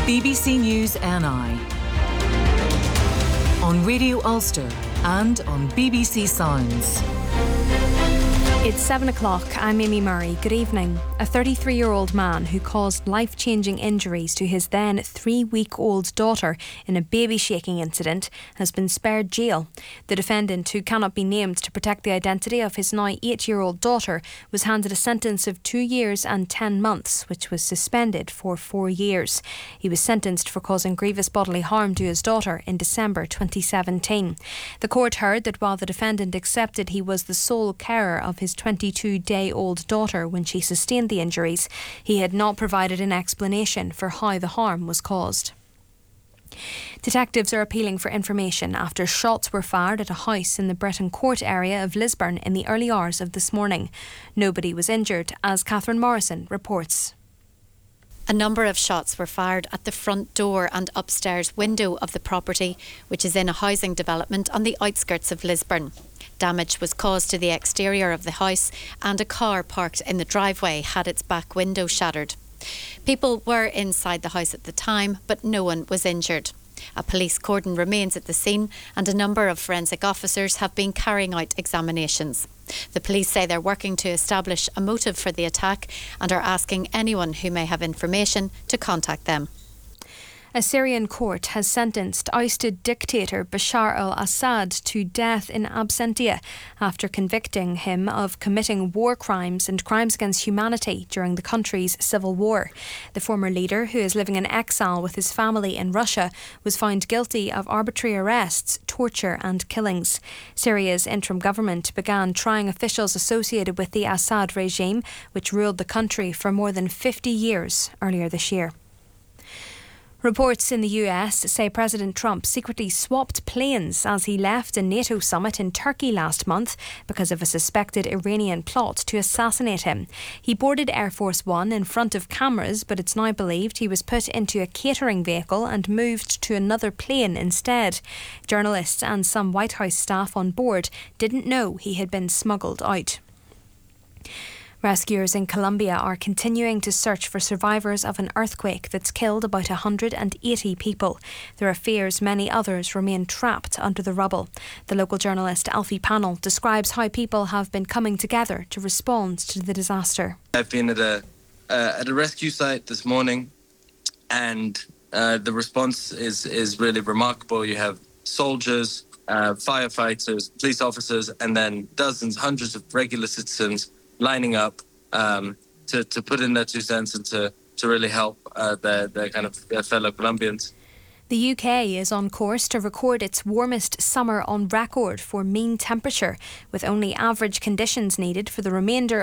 BBC News NI on Radio Ulster and on BBC Sounds. It's 7 o'clock. I'm Amy Murray. Good evening. A 33-year-old man who caused life-changing injuries to his then 3-week-old daughter in a baby-shaking incident has been spared jail. The defendant, who cannot be named to protect the identity of his now 8-year-old daughter, was handed a sentence of 2 years and 10 months, which was suspended for 4 years. He was sentenced for causing grievous bodily harm to his daughter in December 2017. The court heard that while the defendant accepted he was the sole carer of his 22-day-old daughter when she sustained the injuries, he had not provided an explanation for how the harm was caused. Detectives are appealing for information after shots were fired at a house in the Breton Court area of Lisburn in the early hours of this morning. Nobody was injured, as Catherine Morrison reports. A number of shots were fired at the front door and upstairs window of the property, which is in a housing development on the outskirts of Lisburn. Damage was caused to the exterior of the house, and a car parked in the driveway had its back window shattered. People were inside the house at the time, but no one was injured. A police cordon remains at the scene, and a number of forensic officers have been carrying out examinations. The police say they're working to establish a motive for the attack and are asking anyone who may have information to contact them. A Syrian court has sentenced ousted dictator Bashar al-Assad to death in absentia after convicting him of committing war crimes and crimes against humanity during the country's civil war. The former leader, who is living in exile with his family in Russia, was found guilty of arbitrary arrests, torture and killings. Syria's interim government began trying officials associated with the Assad regime, which ruled the country for more than 50 years earlier this year. Reports in the US say President Trump secretly swapped planes as he left a NATO summit in Turkey last month because of a suspected Iranian plot to assassinate him. He boarded Air Force One in front of cameras, but it's now believed he was put into a catering vehicle and moved to another plane instead. Journalists and some White House staff on board didn't know he had been smuggled out. Rescuers in Colombia are continuing to search for survivors of an earthquake that's killed about 180 people. There are fears many others remain trapped under the rubble. The local journalist Alfie Pannell describes how people have been coming together to respond to the disaster. I've been at a rescue site this morning, and the response is really remarkable. You have soldiers, firefighters, police officers, and then dozens, hundreds of regular citizens lining up to put in their 2 cents and to really help their fellow Colombians. The UK is on course to record its warmest summer on record for mean temperature, with only average conditions needed for the remainder